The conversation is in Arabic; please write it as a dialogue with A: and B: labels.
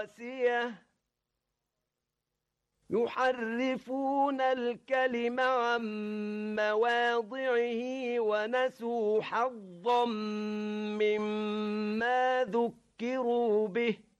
A: قاسية يحرفون الكلم عن مواضعه ونسوا حظا مما ذكروا به